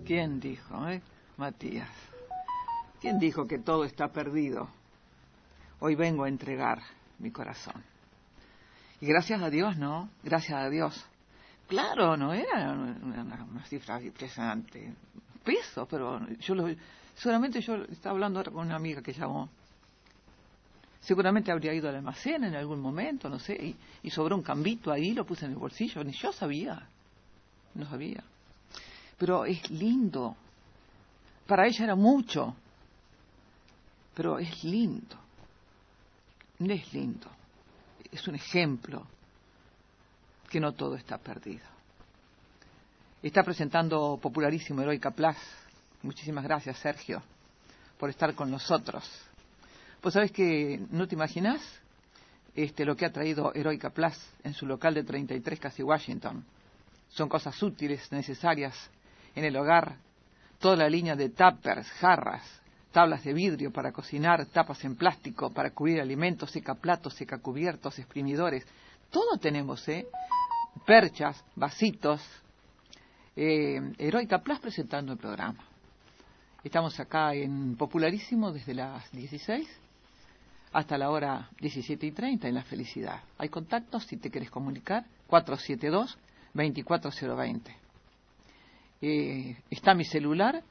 ¿Quién dijo, Matías? ¿Quién dijo que todo está perdido? Hoy vengo a entregar mi corazón. Y gracias a Dios, ¿no? Gracias a Dios. Claro, no era una cifra impresionante. Pesos, pero seguramente yo estaba hablando ahora con una amiga que llamó. Seguramente habría ido al almacén en algún momento, no sé, y sobró un cambito ahí, lo puse en el bolsillo, ni yo sabía, no sabía. Pero es lindo. Para ella era mucho, pero es lindo. Es lindo. Es un ejemplo que no todo está perdido. Está presentando Popularísimo Heroica Plus. Muchísimas gracias, Sergio, por estar con nosotros. Pues sabes que no te imaginas lo que ha traído Heroica Plus en su local de 33 casi Washington. Son cosas útiles, necesarias en el hogar. Toda la línea de tuppers, jarras, tablas de vidrio para cocinar, tapas en plástico para cubrir alimentos, secaplatos, secacubiertos, exprimidores. Todo tenemos, perchas, vasitos. Heroica Plus presentando el programa. Estamos acá en Popularísimo desde las 16 hasta la hora 17:30 en La Felicidad. Hay contactos si te querés comunicar, 472-24020. Está mi celular,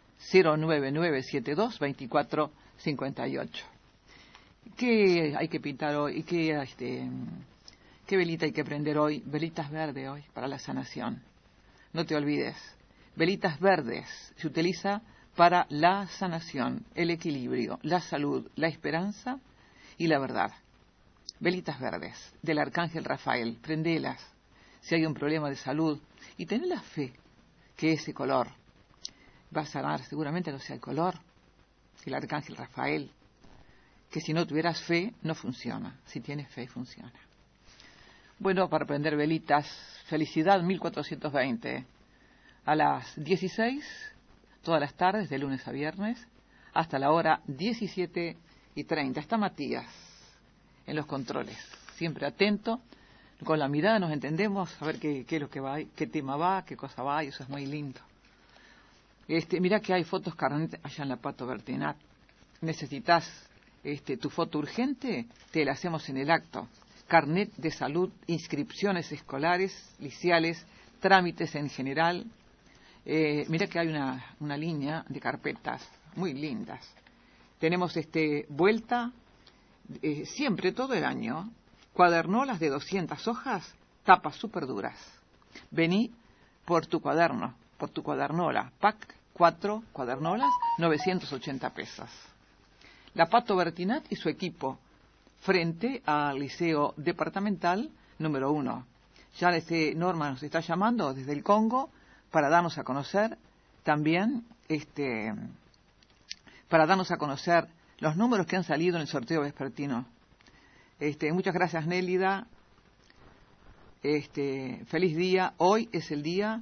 09972-2458. ¿Qué hay que pintar hoy? ¿Qué velita hay que prender hoy? Velitas verdes hoy para la sanación. No te olvides, velitas verdes se utiliza para la sanación, el equilibrio, la salud, la esperanza y la verdad. Velitas verdes del Arcángel Rafael, prendelas si hay un problema de salud y ten la fe que ese color va a sanar. Seguramente no sea el color, el Arcángel Rafael, que si no tuvieras fe no funciona, si tienes fe funciona. Bueno, para prender velitas, Felicidad 1420, a las 16, todas las tardes, de lunes a viernes, hasta la hora 17:30. Está Matías en los controles, siempre atento, con la mirada nos entendemos, a ver qué es lo que va, qué tema va, qué cosa va, y eso es muy lindo. Mirá que hay fotos carnet allá en la Pato Bertinat. Necesitas tu foto urgente, te la hacemos en el acto. Carnet de salud, inscripciones escolares, liceales, trámites en general. Mirá que hay una línea de carpetas muy lindas. Tenemos vuelta, siempre, todo el año, cuadernolas de 200 hojas, tapas súper duras. Vení por tu cuaderno, por tu cuadernola, pack 4 cuadernolas, 980 pesos. La Pato Bertinat y su equipo, frente al Liceo Departamental número 1. Ya Norma nos está llamando desde el Congo para darnos a conocer también, para darnos a conocer los números que han salido en el sorteo vespertino. Muchas gracias, Nélida. Feliz día. Hoy es el día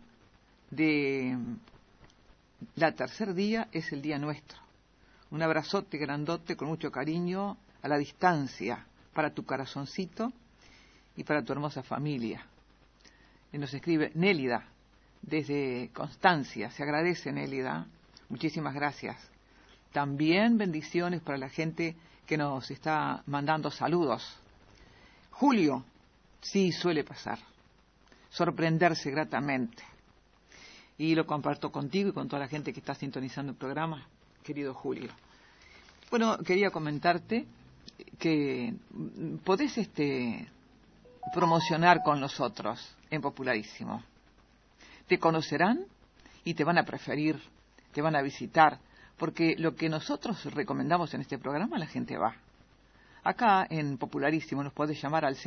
tercer día es el día nuestro. Un abrazote grandote con mucho cariño a la distancia para tu corazoncito y para tu hermosa familia. Nos escribe Nélida desde Constancia. Se agradece, Nélida. Muchísimas gracias. También bendiciones para la gente que nos está mandando saludos. Julio, sí, suele pasar. Sorprenderse gratamente. Y lo comparto contigo y con toda la gente que está sintonizando el programa, querido Julio. Bueno, quería comentarte que podés promocionar con nosotros en Popularísimo. Te conocerán y te van a preferir, te van a visitar, porque lo que nosotros recomendamos en este programa, la gente va. Acá en Popularísimo nos podés llamar al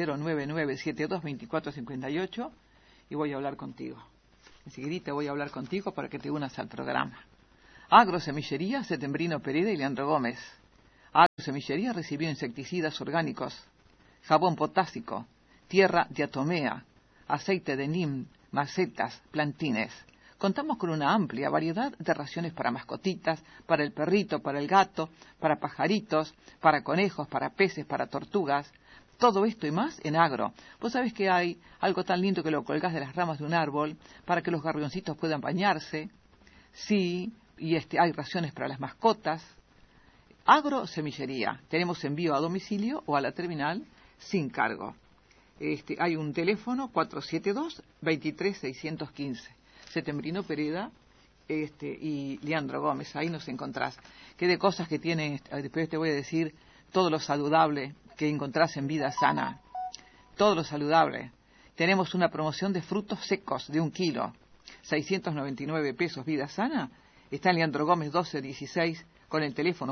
099722458 y voy a hablar contigo. Enseguida voy a hablar contigo para que te unas al programa. Agrosemillería Setembrino Pereda y Leandro Gómez. Agrosemillería recibió insecticidas orgánicos, jabón potásico, tierra diatomea, aceite de neem, macetas, plantines. Contamos con una amplia variedad de raciones para mascotitas, para el perrito, para el gato, para pajaritos, para conejos, para peces, para tortugas. Todo esto y más en Agro. Vos sabés que hay algo tan lindo que lo colgás de las ramas de un árbol para que los gorrioncitos puedan bañarse. Sí, y hay raciones para las mascotas. Agrosemillería. Tenemos envío a domicilio o a la terminal sin cargo. Hay un teléfono 472-23615. Setembrino Pereda y Leandro Gómez. Ahí nos encontrás. Qué de cosas que tienen. Después te voy a decir todo lo saludable que encontrás en Vida Sana. Todo lo saludable. Tenemos una promoción de frutos secos de 1 kilo. 699 pesos Vida Sana. Está en Leandro Gómez 1216 con el teléfono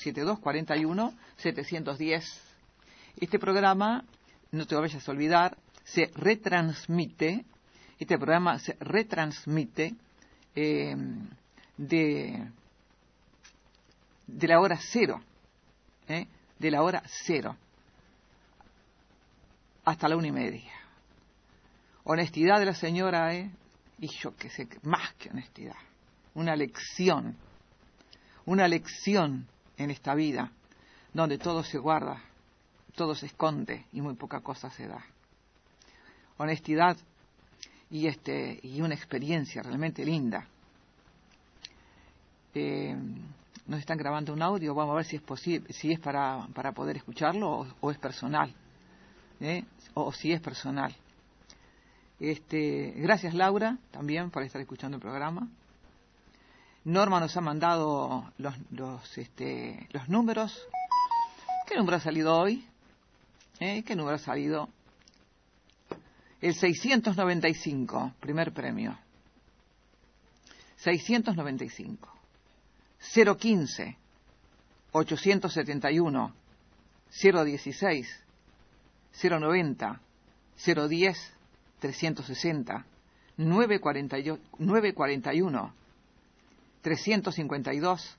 472-41-710. Este programa, no te lo vayas a olvidar, se retransmite. Este programa se retransmite de la hora cero. De la hora cero hasta la 1:30. Honestidad de la señora, y yo qué sé, más que honestidad. Una lección en esta vida, donde todo se guarda, todo se esconde y muy poca cosa se da. Honestidad y una experiencia realmente linda. Nos están grabando un audio, vamos a ver si es posible, si es para poder escucharlo o es personal, o si es personal. Gracias Laura también por estar escuchando el programa. Norma nos ha mandado los números. ¿Qué número ha salido hoy? ¿Qué número ha salido? El 695, primer premio. 695. 015. 871. 016. 090. 010. 360. 941. 352,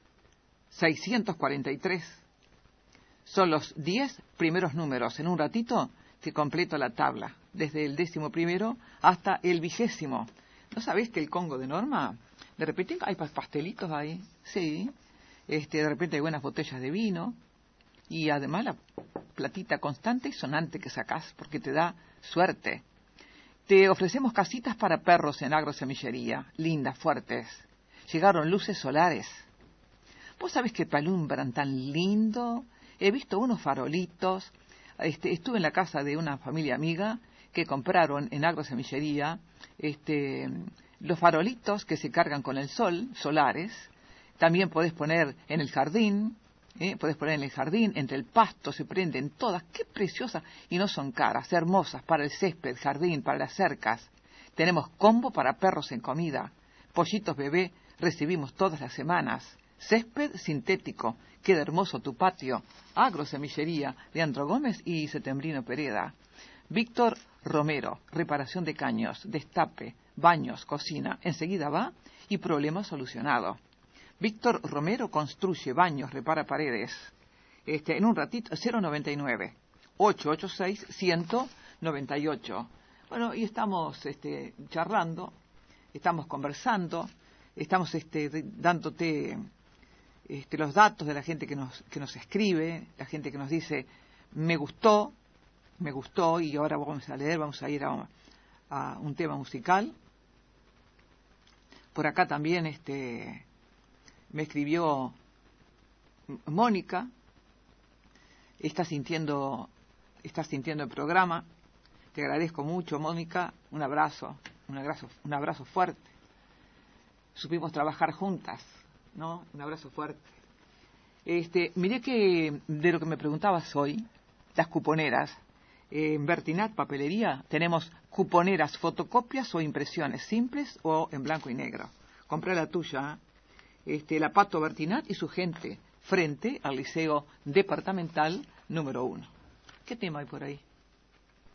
643. Son los 10 primeros números. En un ratito te completo la tabla, desde el 11º hasta el 20º. ¿No sabés que el Congo de Norma, de repente hay pastelitos ahí? Sí. De repente hay buenas botellas de vino. Y además la platita constante y sonante que sacás, porque te da suerte. Te ofrecemos casitas para perros en Agrosemillería, lindas, fuertes. Llegaron luces solares. ¿Vos sabés que alumbran tan lindo? He visto unos farolitos. Estuve en la casa de una familia amiga que compraron en Agrosemillería los farolitos que se cargan con el sol, solares. También podés poner en el jardín, entre el pasto se prenden todas. ¡Qué preciosas! Y no son caras, hermosas para el césped, jardín, para las cercas. Tenemos combo para perros en comida. Pollitos bebé recibimos todas las semanas. Césped sintético, queda hermoso tu patio. Agrosemillería, Leandro Gómez y Setembrino Pereda. Víctor Romero, reparación de caños, destape, baños, cocina. Enseguida va y problema solucionado. Víctor Romero construye baños, repara paredes. En un ratito, 099 886 198. Bueno, y estamos charlando, estamos conversando, estamos dándote los datos de la gente que nos escribe, la gente que nos dice me gustó, y ahora vamos a ir a un tema musical. Por acá también me escribió Mónica. Está sintiendo el programa. Te agradezco mucho, Mónica. Un abrazo fuerte. Supimos trabajar juntas, ¿no? Un abrazo fuerte. Miré que de lo que me preguntabas hoy, las cuponeras. En Bertinat Papelería tenemos cuponeras, fotocopias o impresiones simples o en blanco y negro. Compré la tuya, la Pato Bertinat y su gente, frente al Liceo Departamental número 1. ¿Qué tema hay por ahí?